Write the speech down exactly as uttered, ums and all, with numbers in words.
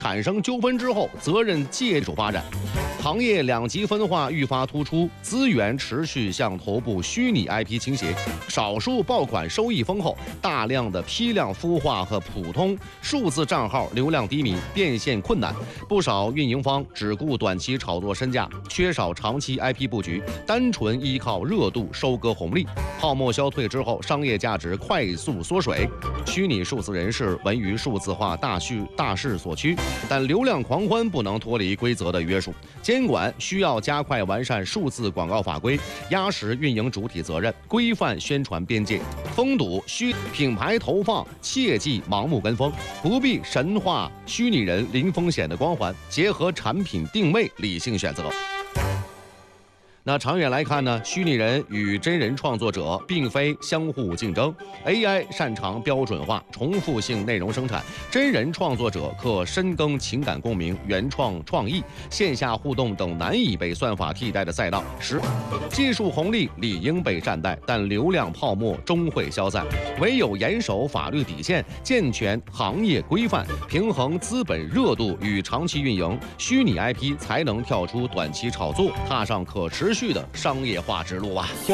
产生纠纷之后，责任界手发展。行业两极分化愈发突出，资源持续向头部虚拟 I P 倾斜，少数爆款收益丰厚，大量的批量孵化和普通数字账号流量低迷，变现困难。不少运营方只顾短期炒作身价，缺少长期 I P 布局，单纯依靠热度收割红利。泡沫消退之后，商业价值快速缩水，虚拟数字人士闻于数字化大势大势所趋，但流量狂欢不能脱离规则的约束。监管需要加快完善数字广告法规，压实运营主体责任，规范宣传边界，封堵虚品牌投放，切忌盲目跟风，不必神话虚拟人零风险的光环，结合产品定位，理性选择。那长远来看呢，虚拟人与真人创作者并非相互竞争。A I 擅长标准化、重复性内容生产，真人创作者可深耕情感共鸣、原创创意、线下互动等难以被算法替代的赛道。十，技术红利理应被善待，但流量泡沫终会消散。唯有严守法律底线，健全行业规范，平衡资本热度与长期运营，虚拟 I P 才能跳出短期炒作，踏上可持续的商业化之路啊！